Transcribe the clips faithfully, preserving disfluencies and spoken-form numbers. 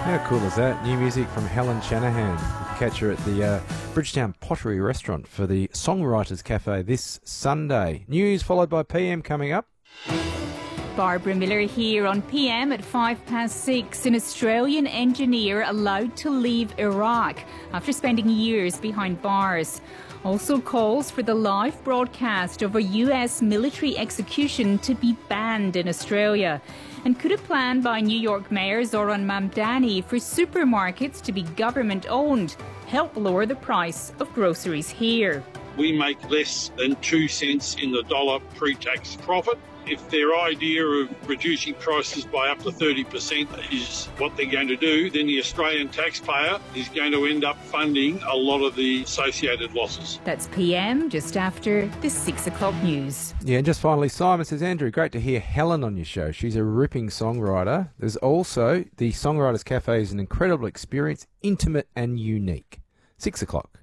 How cool is that? New music from Helen Shanahan. You can catch her at the uh, Bridgetown Pottery Restaurant for the Songwriters Cafe this Sunday. News followed by P M coming up. Barbara Miller here on P M at five past six. An Australian engineer allowed to leave Iraq after spending years behind bars. Also calls for the live broadcast of a U S military execution to be banned in Australia. And could a plan by New York Mayor Zoran Mamdani for supermarkets to be government-owned help lower the price of groceries here? We make less than two cents in the dollar pre-tax profit. If their idea of reducing prices by up to thirty percent is what they're going to do, then the Australian taxpayer is going to end up funding a lot of the associated losses. That's P M just after the six o'clock news. Yeah, and just finally, Simon says, Andrew, great to hear Helen on your show. She's a ripping songwriter. There's also the Songwriters Cafe is an incredible experience, intimate and unique. Six o'clock.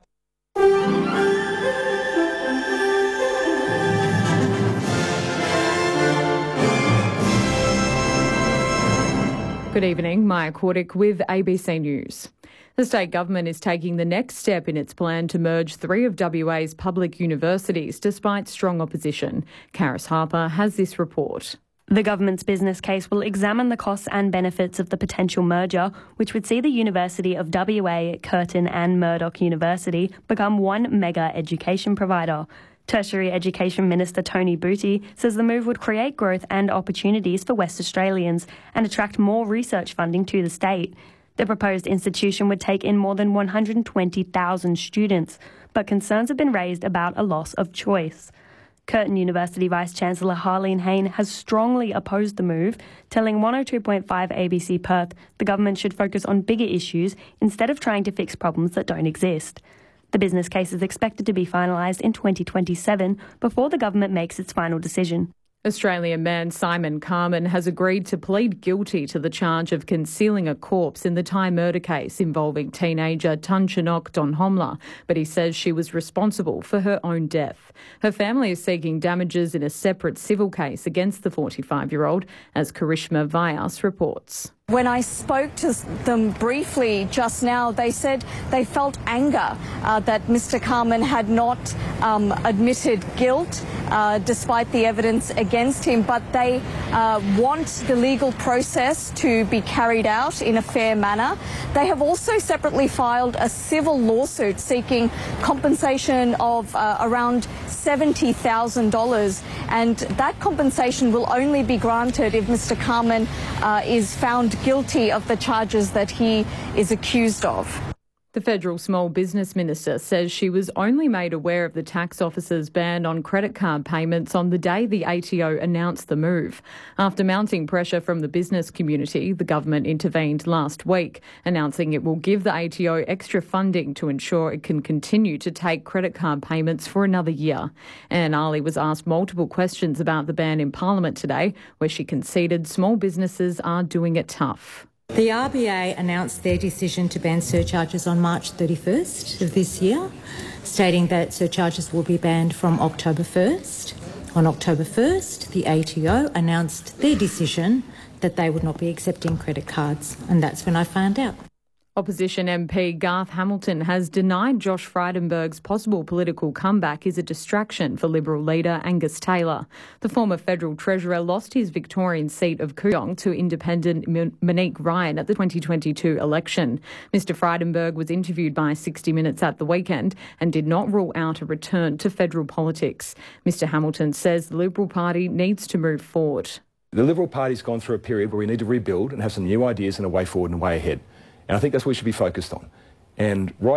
Good evening, Maya Kordick with A B C News. The state government is taking the next step in its plan to merge three of W A's public universities despite strong opposition. Karis Harper has this report. The government's business case will examine the costs and benefits of the potential merger, which would see the University of W A, Curtin and Murdoch University become one mega education provider. Tertiary Education Minister Tony Booty says the move would create growth and opportunities for West Australians and attract more research funding to the state. The proposed institution would take in more than one hundred twenty thousand students, but concerns have been raised about a loss of choice. Curtin University Vice-Chancellor Harleen Hayne has strongly opposed the move, telling one oh two point five A B C Perth the government should focus on bigger issues instead of trying to fix problems that don't exist. The business case is expected to be finalised in twenty twenty-seven before the government makes its final decision. Australian man Simon Carman has agreed to plead guilty to the charge of concealing a corpse in the Thai murder case involving teenager Tan Chunok Donhomla, but he says she was responsible for her own death. Her family is seeking damages in a separate civil case against the forty-five-year-old, as Karishma Vyas reports. When I spoke to them briefly just now, they said they felt anger uh, that Mister Carman had not um, admitted guilt uh, despite the evidence against him, but they uh, want the legal process to be carried out in a fair manner. They have also separately filed a civil lawsuit seeking compensation of uh, around seventy thousand dollars, and that compensation will only be granted if Mister Carman uh, is found guilty of the charges that he is accused of. The Federal Small Business Minister says she was only made aware of the tax office's ban on credit card payments on the day the A T O announced the move. After mounting pressure from the business community, the government intervened last week, announcing it will give the A T O extra funding to ensure it can continue to take credit card payments for another year. Anne Ali was asked multiple questions about the ban in Parliament today, where she conceded small businesses are doing it tough. The R B A announced their decision to ban surcharges on March thirty-first of this year, stating that surcharges will be banned from October first. On October first, the A T O announced their decision that they would not be accepting credit cards, and that's when I found out. Opposition M P Garth Hamilton has denied Josh Frydenberg's possible political comeback is a distraction for Liberal leader Angus Taylor. The former federal treasurer lost his Victorian seat of Kooyong to independent Monique Ryan at the twenty twenty-two election. Mister Frydenberg was interviewed by sixty minutes at the weekend and did not rule out a return to federal politics. Mister Hamilton says the Liberal Party needs to move forward. The Liberal Party's gone through a period where we need to rebuild and have some new ideas and a way forward and a way ahead. And I think that's what we should be focused on. And right